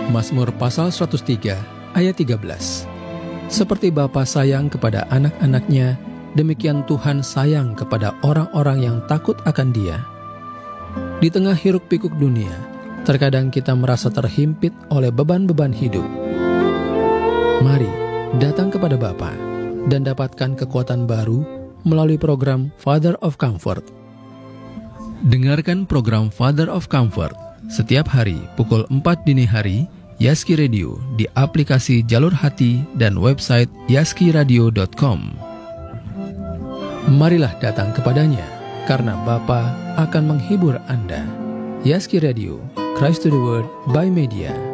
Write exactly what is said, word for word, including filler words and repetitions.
Mazmur pasal seratus tiga ayat tiga belas. Seperti Bapa sayang kepada anak-anaknya, demikian Tuhan sayang kepada orang-orang yang takut akan Dia. Di tengah hiruk-pikuk dunia, terkadang kita merasa terhimpit oleh beban-beban hidup. Mari datang kepada Bapa dan dapatkan kekuatan baru melalui program Father of Comfort. Dengarkan program Father of Comfort setiap hari pukul empat dini hari Yaski Radio di aplikasi Jalur Hati dan website yaski radio dot com. Marilah datang kepadanya, karena Bapa akan menghibur Anda. Yaski Radio, Christ to the World by Media.